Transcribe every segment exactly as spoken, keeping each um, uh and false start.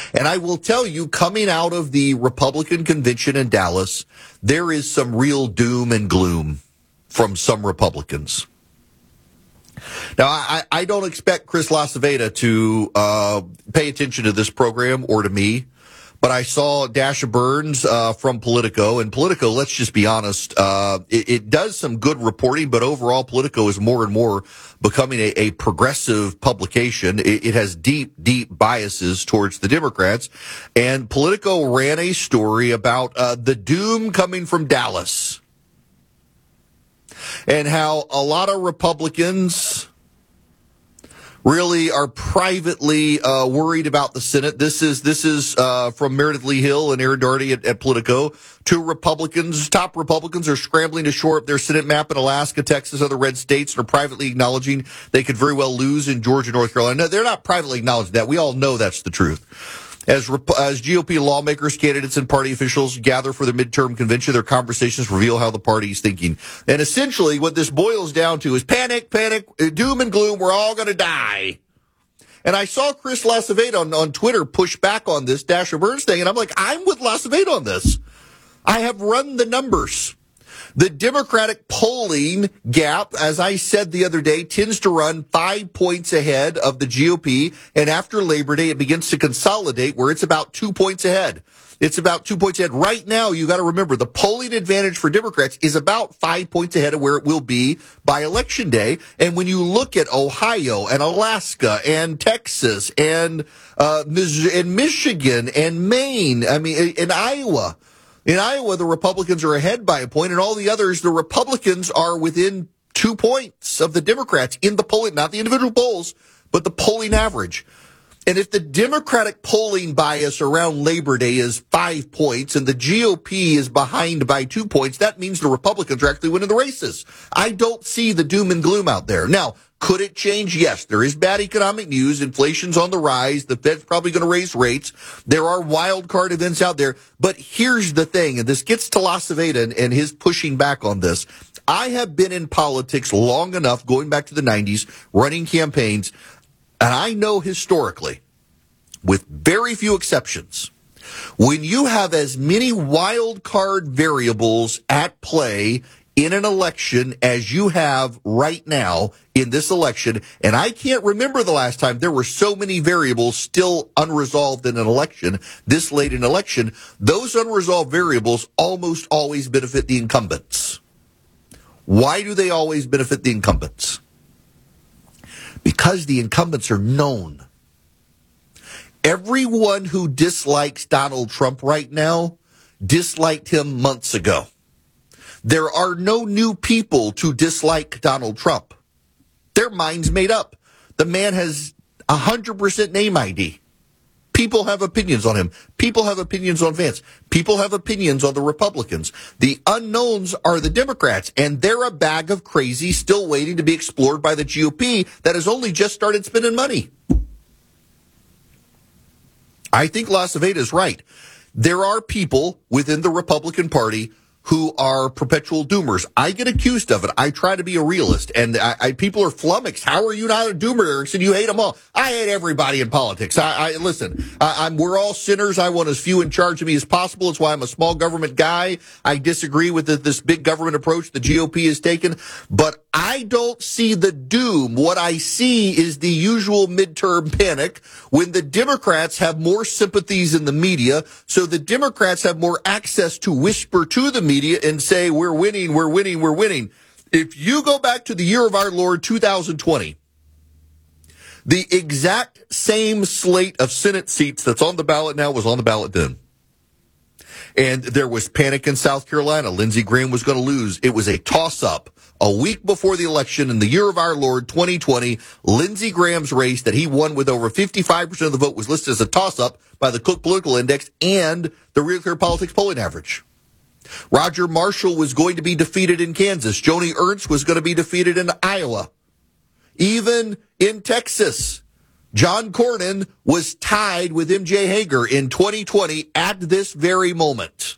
And I will tell you, coming out of the Republican convention in Dallas, there is some real doom and gloom from some Republicans. Now, I, I don't expect Chris LaCivetta to uh, pay attention to this program or to me, but I saw Dasha Burns uh, from Politico, and Politico, let's just be honest, uh, it, it does some good reporting, but overall Politico is more and more becoming a, a progressive publication. It, it has deep, deep biases towards the Democrats, and Politico ran a story about uh, the doom coming from Dallas and how a lot of Republicans really are privately uh, worried about the Senate. This is this is uh, from Meredith Lee Hill and Aaron Doherty at, at Politico. Two Republicans, top Republicans, are scrambling to shore up their Senate map in Alaska, Texas, other red states, and are privately acknowledging they could very well lose in Georgia, North Carolina. No, they're not privately acknowledging that. We all know that's the truth. As, as G O P lawmakers, candidates, and party officials gather for the midterm convention, their conversations reveal how the party is thinking. And essentially, what this boils down to is panic, panic, doom and gloom. We're all going to die. And I saw Chris LaCivetta on, on Twitter push back on this Dasha Burns thing, and I'm like, I'm with LaCivetta on this. I have run the numbers. The Democratic polling gap, as I said the other day, tends to run five points ahead of the G O P, and after Labor Day, it begins to consolidate where it's about two points ahead. It's about two points ahead. Right now, you got to remember, the polling advantage for Democrats is about five points ahead of where it will be by Election Day. And when you look at Ohio and Alaska and Texas and uh and Michigan and Maine, I mean, in Iowa, In Iowa, the Republicans are ahead by a point, and all the others, the Republicans are within two points of the Democrats in the polling, not the individual polls, but the polling average. And if the Democratic polling bias around Labor Day is five points and the G O P is behind by two points, that means the Republicans are actually winning the races. I don't see the doom and gloom out there. Now, could it change? Yes, there is bad economic news. Inflation's on the rise. The Fed's probably going to raise rates. There are wild card events out there. But here's the thing, and this gets to LaCivetta and, and his pushing back on this. I have been in politics long enough, going back to the nineties, running campaigns, and I know historically, with very few exceptions, when you have as many wild card variables at play in an election as you have right now in this election, and I can't remember the last time there were so many variables still unresolved in an election, this late in an election, those unresolved variables almost always benefit the incumbents. Why do they always benefit the incumbents? Because the incumbents are known. Everyone who dislikes Donald Trump right now disliked him months ago. There are no new people to dislike Donald Trump. Their mind's made up. The man has one hundred percent name I D. People have opinions on him. People have opinions on Vance. People have opinions on the Republicans. The unknowns are the Democrats, and they're a bag of crazy still waiting to be explored by the G O P that has only just started spending money. I think LaCivetta is right. There are people within the Republican Party who are perpetual doomers. I get accused of it. I try to be a realist, and I, I, people are flummoxed. How are you not a doomer, Erickson? You hate them all. I hate everybody in politics. I, I listen. I, I'm, we're all sinners. I want as few in charge of me as possible. It's why I'm a small government guy. I disagree with the, this big government approach the G O P has taken, but I don't see the doom. What I see is the usual midterm panic when the Democrats have more sympathies in the media, so the Democrats have more access to whisper to the media and say, we're winning, we're winning, we're winning. If you go back to the year of our Lord, two thousand twenty, the exact same slate of Senate seats that's on the ballot now was on the ballot then. And there was panic in South Carolina. Lindsey Graham was going to lose. It was a toss-up. A week before the election in the year of our Lord, twenty twenty, Lindsey Graham's race that he won with over fifty-five percent of the vote was listed as a toss-up by the Cook Political Index and the Real Clear Politics polling average. Roger Marshall was going to be defeated in Kansas. Joni Ernst was going to be defeated in Iowa. Even in Texas, John Cornyn was tied with M J Hager in twenty twenty at this very moment.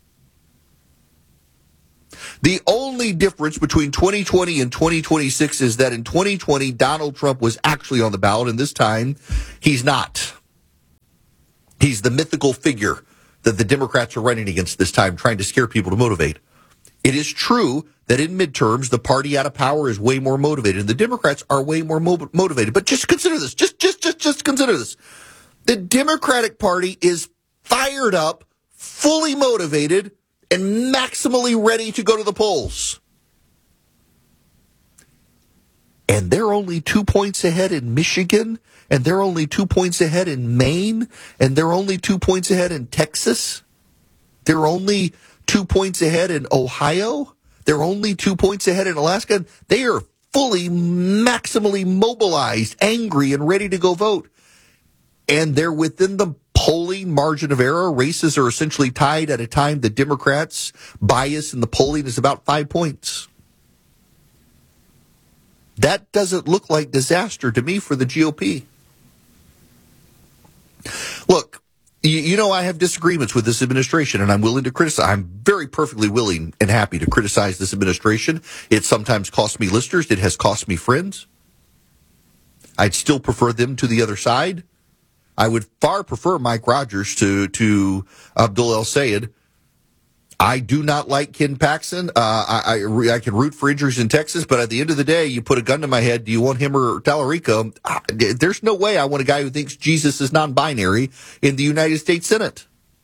The only difference between twenty twenty and twenty twenty-six is that in twenty twenty, Donald Trump was actually on the ballot, and this time, he's not. He He's the mythical figure that the Democrats are running against this time, trying to scare people to motivate. It is true that in midterms, the party out of power is way more motivated, and the Democrats are way more mo- motivated. But just consider this. Just, just, just, just consider this. The Democratic Party is fired up, fully motivated, and maximally ready to go to the polls. And they're only two points ahead in Michigan, and they're only two points ahead in Maine, and they're only two points ahead in Texas. They're only two points ahead in Ohio. They're only two points ahead in Alaska. They are fully, maximally mobilized, angry, and ready to go vote. And they're within the polling margin of error. Races are essentially tied at a time the Democrats' bias in the polling is about five points. That doesn't look like disaster to me for the G O P. Look, you, you know I have disagreements with this administration, and I'm willing to criticize. I'm very perfectly willing and happy to criticize this administration. It sometimes costs me listeners. It has cost me friends. I'd still prefer them to the other side. I would far prefer Mike Rogers to, to Abdul El-Sayed. I do not like Ken Paxton. Uh, I, I, I can root for injuries in Texas, but at the end of the day, you put a gun to my head. Do you want him or Tallarico? There's no way I want a guy who thinks Jesus is non-binary in the United States Senate.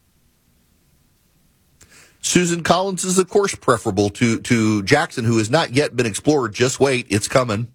Susan Collins is, of course, preferable to, to Jackson, who has not yet been explored. Just wait. It's coming.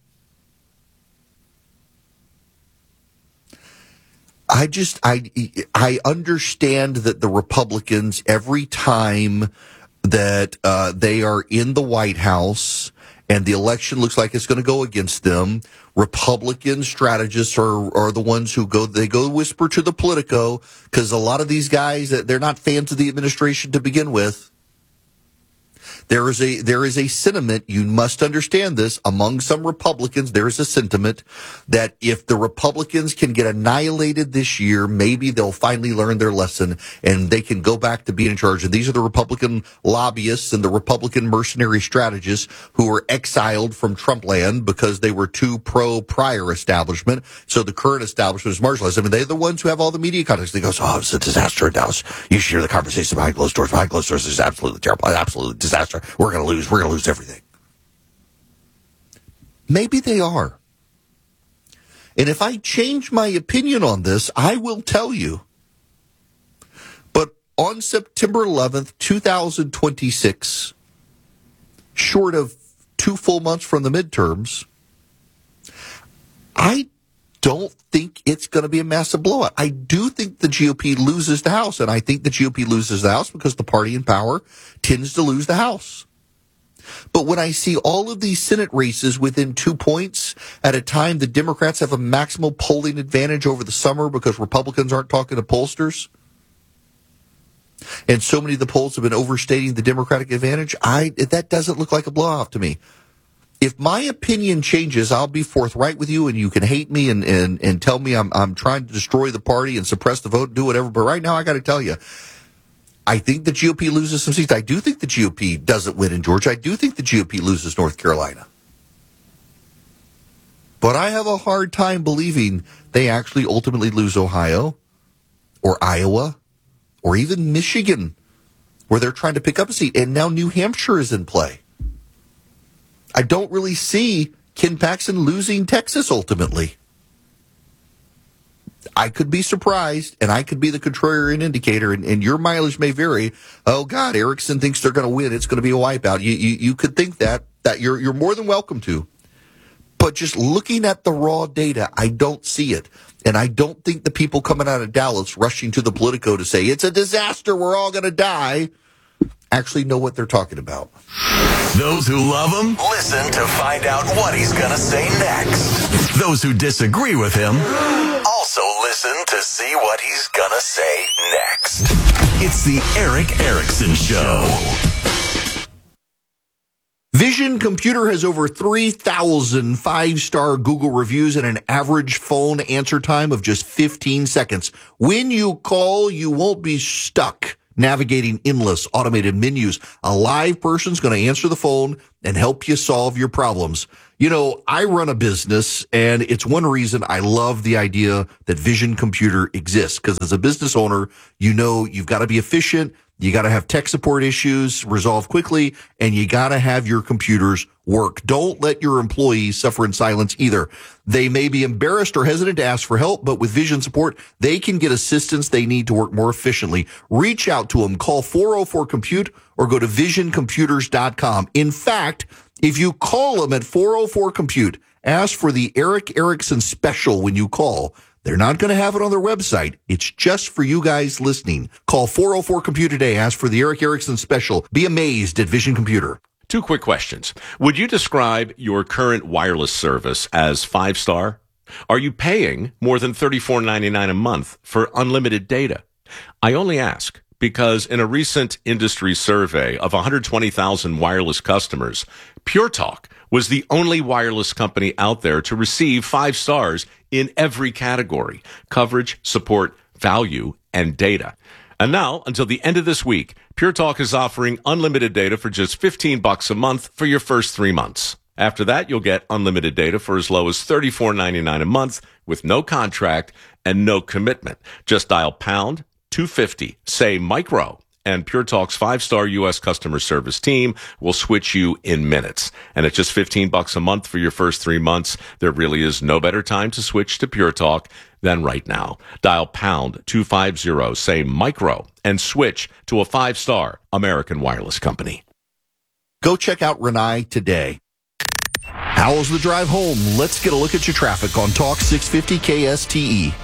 I just, I, I understand that the Republicans, every time that uh, they are in the White House and the election looks like it's going to go against them, Republican strategists are, are the ones who go, they go whisper to the Politico, because a lot of these guys, they're not fans of the administration to begin with. There is a there is a sentiment, you must understand this, among some Republicans, there is a sentiment that if the Republicans can get annihilated this year, maybe they'll finally learn their lesson and they can go back to being in charge. And these are the Republican lobbyists and the Republican mercenary strategists who were exiled from Trump land because they were too pro-prior establishment. So the current establishment is marginalized. I mean, they're the ones who have all the media contacts. They go, oh, it's a disaster in Dallas. You should hear the conversation behind closed doors. Behind closed doors is absolutely terrible. Absolute disaster. We're going to lose. We're going to lose everything. Maybe they are. And if I change my opinion on this, I will tell you. But on September eleventh, twenty twenty-six, short of two full months from the midterms, I don't think it's going to be a massive blowout. I do think the G O P loses the House, and I think the G O P loses the House because the party in power tends to lose the House. But when I see all of these Senate races within two points at a time the Democrats have a maximal polling advantage over the summer because Republicans aren't talking to pollsters, and so many of the polls have been overstating the Democratic advantage, I that doesn't look like a blowout to me. If my opinion changes, I'll be forthright with you, and you can hate me and, and, and tell me I'm I'm trying to destroy the party and suppress the vote and do whatever. But right now, I got to tell you, I think the G O P loses some seats. I do think the G O P doesn't win in Georgia. I do think the G O P loses North Carolina. But I have a hard time believing they actually ultimately lose Ohio or Iowa or even Michigan, where they're trying to pick up a seat. And now New Hampshire is in play. I don't really see Ken Paxton losing Texas ultimately. I could be surprised, and I could be the contrarian indicator, and, and your mileage may vary. Oh, God, Erickson thinks they're going to win. It's going to be a wipeout. You, you, you could think that. That you're, you're more than welcome to. But just looking at the raw data, I don't see it. And I don't think the people coming out of Dallas rushing to the Politico to say, it's a disaster, we're all going to die, actually know what they're talking about. Those who love him, listen to find out what he's going to say next. Those who disagree with him, also listen to see what he's going to say next. It's the Erick Erickson Show. Vision Computer has over three thousand five-star Google reviews and an average phone answer time of just fifteen seconds. When you call, you won't be stuck navigating endless automated menus. A live person's going to answer the phone and help you solve your problems. You know, I run a business, and it's one reason I love the idea that Vision Computer exists, because as a business owner, you know you've got to be efficient, you got to have tech support issues resolved quickly, and you got to have your computers work. Don't let your employees suffer in silence either. They may be embarrassed or hesitant to ask for help, but with Vision support, they can get assistance they need to work more efficiently. Reach out to them. Call four oh four compute or go to vision computers dot com. In fact, if you call them at four oh four compute, ask for the Eric Erickson special when you call. They're not going to have it on their website. It's just for you guys listening. Call four oh four compute today. Ask for the Eric Erickson special. Be amazed at Vision Computer. Two quick questions. Would you describe your current wireless service as five-star? Are you paying more than thirty-four ninety-nine a month for unlimited data? I only ask because in a recent industry survey of one hundred twenty thousand wireless customers, Pure Talk was the only wireless company out there to receive five stars in every category: coverage, support, value, and data. And now, until the end of this week, Pure Talk is offering unlimited data for just fifteen bucks a month for your first three months. After that, you'll get unlimited data for as low as thirty-four ninety-nine a month with no contract and no commitment. Just dial pound two fifty, say micro, and Pure Talk's five-star U S customer service team will switch you in minutes. And at just fifteen bucks a month for your first three months, there really is no better time to switch to Pure Talk than right now. Dial pound two fifty, say micro, and switch to a five-star American wireless company. Go check out Renai today. How's the drive home? Let's get a look at your traffic on Talk six fifty K S T E.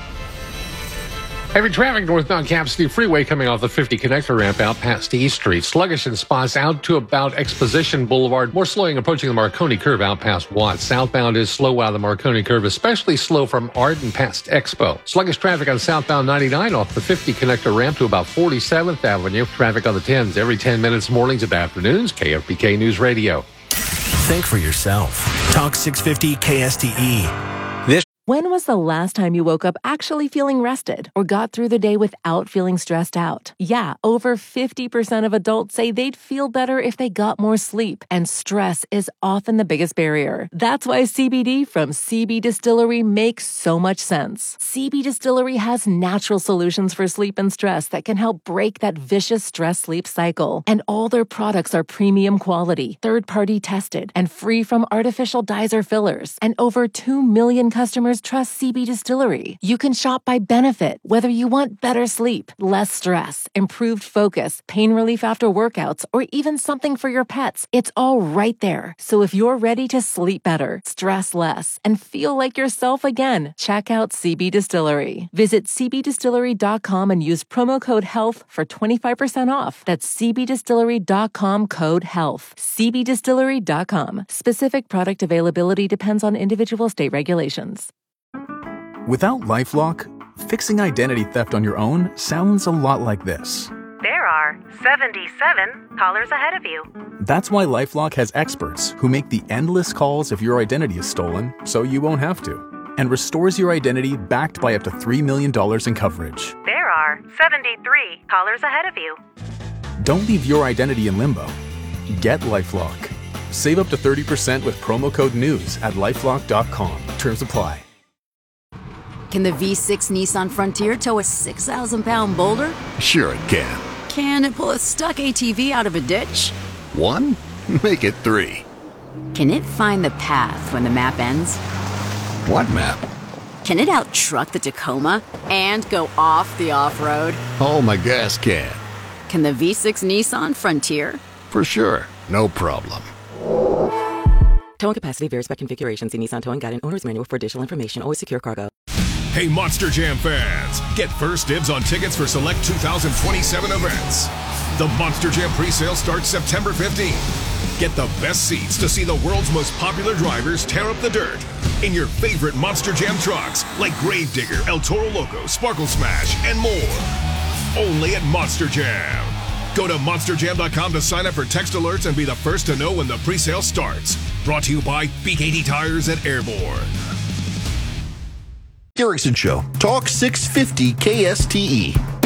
Heavy traffic northbound Cap City Freeway coming off the fifty connector ramp out past East Street. Sluggish in spots out to about Exposition Boulevard. More slowing approaching the Marconi curve out past Watts. Southbound is slow out of the Marconi curve, especially slow from Arden past Expo. Sluggish traffic on southbound ninety-nine off the fifty connector ramp to about forty-seventh Avenue. Traffic on the tens every ten minutes, mornings and afternoons. K F B K News Radio. Think for yourself. Talk six fifty K S T E. When was the last time you woke up actually feeling rested or got through the day without feeling stressed out? Yeah, over fifty percent of adults say they'd feel better if they got more sleep, and stress is often the biggest barrier. That's why C B D from C B Distillery makes so much sense. C B Distillery has natural solutions for sleep and stress that can help break that vicious stress-sleep cycle. And all their products are premium quality, third-party tested, and free from artificial dyes or fillers. And over two million customers trust C B Distillery. You can shop by benefit, whether you want better sleep, less stress, improved focus, pain relief after workouts, or even something for your pets. It's all right there. So if you're ready to sleep better, stress less, and feel like yourself again, check out C B Distillery. Visit c b distillery dot com and use promo code HEALTH for twenty-five percent off. That's c b distillery dot com code HEALTH. c b distillery dot com. Specific product availability depends on individual state regulations. Without LifeLock, fixing identity theft on your own sounds a lot like this. There are seventy-seven callers ahead of you. That's why LifeLock has experts who make the endless calls if your identity is stolen so you won't have to, and restores your identity backed by up to three million dollars in coverage. There are seventy-three callers ahead of you. Don't leave your identity in limbo. Get LifeLock. Save up to thirty percent with promo code NEWS at lifelock dot com. Terms apply. Can the V six Nissan Frontier tow a six thousand pound boulder? Sure it can. Can it pull a stuck A T V out of a ditch? One? Make it three. Can it find the path when the map ends? What map? Can it out-truck the Tacoma and go off the off-road? Oh, my gas can. Can the V six Nissan Frontier? For sure. No problem. Towing capacity varies by configuration. See Nissan Towing Guide and Owner's Manual for additional information. Always secure cargo. Hey, Monster Jam fans! Get first dibs on tickets for select two thousand twenty-seven events. The Monster Jam presale starts September fifteenth. Get the best seats to see the world's most popular drivers tear up the dirt in your favorite Monster Jam trucks like Gravedigger, El Toro Loco, Sparkle Smash, and more. Only at Monster Jam. Go to monster jam dot com to sign up for text alerts and be the first to know when the presale starts. Brought to you by B K T Tires and Airborne. Erickson Show, Talk six fifty K S T E.